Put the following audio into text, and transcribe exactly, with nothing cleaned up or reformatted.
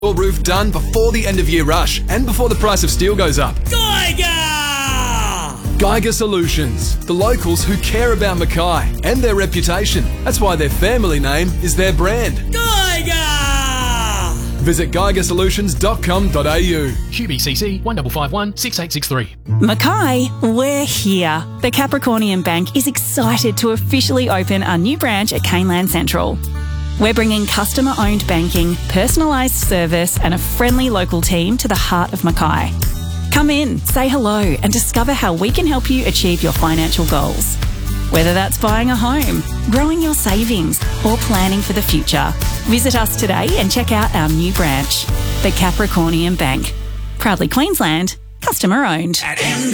Your roof done before the end of year rush and before the price of steel goes up. Geiger! Geiger Solutions, the locals who care about Mackay and their reputation. That's why their family name is their brand. Geiger! Visit geiger solutions dot com dot a u. Q B C C one five five one six eight six three. Mackay, we're here. The Capricornian Bank is excited to officially open our new branch at Caneland Central. We're bringing customer-owned banking, personalised service and a friendly local team to the heart of Mackay. Come in, say hello and discover how we can help you achieve your financial goals. Whether that's buying a home, growing your savings or planning for the future, visit us today and check out our new branch, the Capricornian Bank. Proudly Queensland, customer-owned.